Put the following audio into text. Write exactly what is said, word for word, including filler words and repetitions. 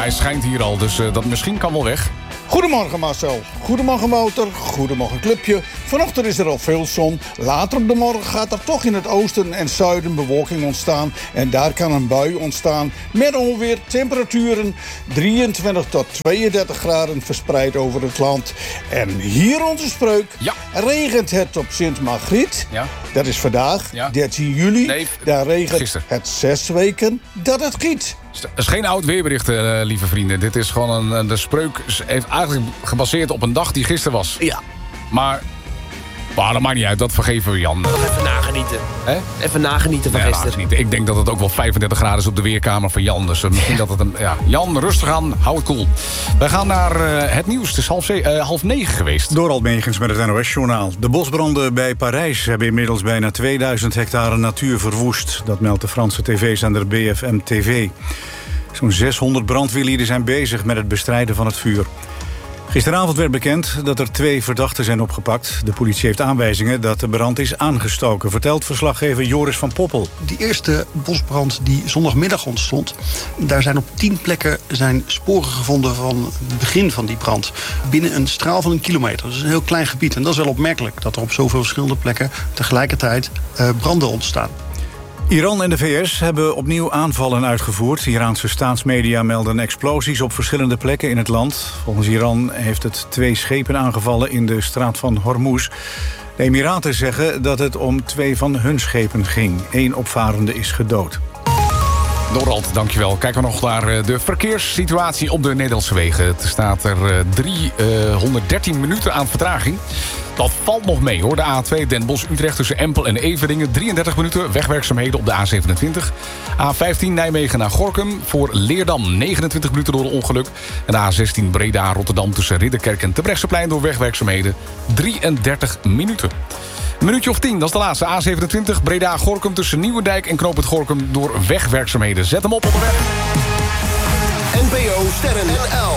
hij schijnt hier al, dus uh, dat misschien kan wel weg. Goedemorgen Marcel, goedemorgen Wouter, goedemorgen Clubje. Vanochtend is er al veel zon. Later op de morgen gaat er toch in het oosten en zuiden bewolking ontstaan. En daar kan een bui ontstaan met ongeveer temperaturen drieëntwintig tot tweeëndertig graden verspreid over het land. En hier onze spreuk. Ja. Regent het op Sint Margriet. Ja. Dat is vandaag, ja. dertien juli. Nee, daar regent gisteren. het zes weken dat het giet. Het is geen oud weerbericht, uh, lieve vrienden. Dit is gewoon een, de spreuk heeft eigenlijk gebaseerd op een dag die gisteren was. Ja. Maar, maar dat maakt niet uit, dat vergeven we Jan. Nog even nagenieten. Hè? Even nagenieten van Nee, gisteren. nagenieten. Ik denk dat het ook wel vijfendertig graden is op de weerkamer van Jan. Dus uh, misschien dat het een... Ja, Jan, rustig aan, hou het koel. Wij gaan naar uh, het nieuws. Het is half, ze- uh, half negen geweest. Dorald Megens met het N O S-journaal. De bosbranden bij Parijs hebben inmiddels bijna tweeduizend hectare natuur verwoest. Dat meldt de Franse tv-zender B F M T V. Zo'n zeshonderd brandweerlieden zijn bezig met het bestrijden van het vuur. Gisteravond werd bekend dat er twee verdachten zijn opgepakt. De politie heeft aanwijzingen dat de brand is aangestoken, vertelt verslaggever Joris van Poppel. Die eerste bosbrand die zondagmiddag ontstond, daar zijn op tien plekken zijn sporen gevonden van het begin van die brand. Binnen een straal van een kilometer. Dat is een heel klein gebied. En dat is wel opmerkelijk, dat er op zoveel verschillende plekken tegelijkertijd uh, branden ontstaan. Iran en de V S hebben opnieuw aanvallen uitgevoerd. Iraanse staatsmedia melden explosies op verschillende plekken in het land. Volgens Iran heeft het twee schepen aangevallen in de straat van Hormuz. De Emiraten zeggen dat het om twee van hun schepen ging. Eén opvarende is gedood. Dorald, dankjewel. Kijken we nog naar de verkeerssituatie op de Nederlandse wegen. Er staat er driehonderddertien minuten aan vertraging. Dat valt nog mee, hoor. De A twee Den Bosch-Utrecht tussen Empel en Everdingen. drieëndertig minuten. Wegwerkzaamheden op de A zevenentwintig. A vijftien Nijmegen naar Gorinchem. Voor Leerdam negenentwintig minuten door een ongeluk. En de A zestien Breda-Rotterdam tussen Ridderkerk en Terbrechtseplein door wegwerkzaamheden. drieëndertig minuten. Een minuutje of tien, dat is de laatste. A zevenentwintig Breda-Gorinchem tussen Nieuwendijk en Knoop het Gorinchem door wegwerkzaamheden. Zet hem op op de weg. N P O Sterren N L.